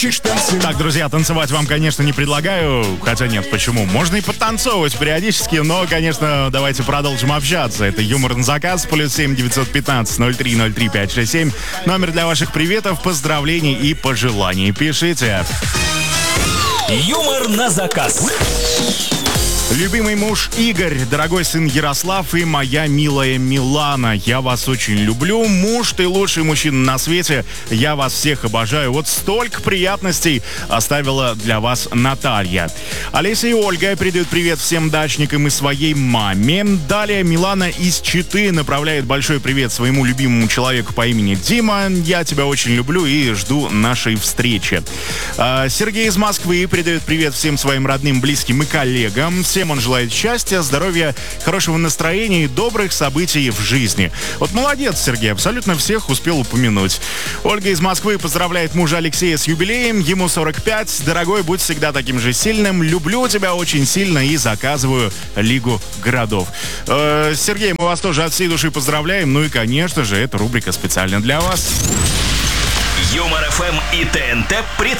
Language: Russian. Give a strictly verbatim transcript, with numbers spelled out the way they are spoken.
Так, друзья, танцевать вам, конечно, не предлагаю. Хотя нет, почему? Можно и подтанцовывать периодически, но, конечно, давайте продолжим общаться. Это «Юмор на заказ», плюс семь девятьсот пятнадцать ноль три ноль три пять шесть семь. Номер для ваших приветов, поздравлений и пожеланий. Пишите. Юмор на заказ. Любимый муж Игорь, дорогой сын Ярослав и моя милая Милана. Я вас очень люблю. Муж, ты лучший мужчина на свете. Я вас всех обожаю. Вот столько приятностей оставила для вас Наталья. Олеся и Ольга передают привет всем дачникам и своей маме. Далее Милана из Читы направляет большой привет своему любимому человеку по имени Дима. Я тебя очень люблю и жду нашей встречи. Сергей из Москвы передает привет всем своим родным, близким и коллегам. Всем он желает счастья, здоровья, хорошего настроения и добрых событий в жизни. Вот молодец, Сергей, абсолютно всех успел упомянуть. Ольга из Москвы поздравляет мужа Алексея с юбилеем, ему сорок пять. Дорогой, будь всегда таким же сильным. Люблю тебя очень сильно и заказываю Лигу городов. Э, Сергей, мы вас тоже от всей души поздравляем. Ну и, конечно же, эта рубрика специально для вас. Юмор ФМ и ТНТ представляют.